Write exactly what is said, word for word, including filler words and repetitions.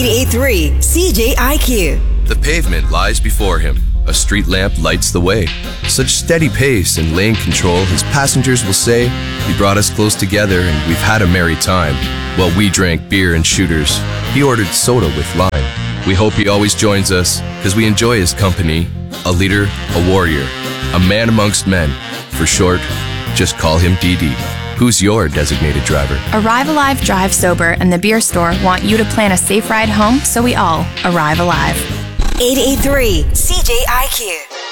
eight eight three C J I Q. The pavement lies before him. A street lamp lights the way. Such steady pace and lane control, his passengers will say, he brought us close together and we've had a merry time. While we drank beer and shooters, he ordered soda with lime. We hope he always joins us, because we enjoy his company. A leader, a warrior, a man amongst men. For short, just call him D D. Who's your designated driver? Arrive Alive Drive Sober and the Beer Store want you to plan a safe ride home so we all arrive alive. eight eight three C J I Q.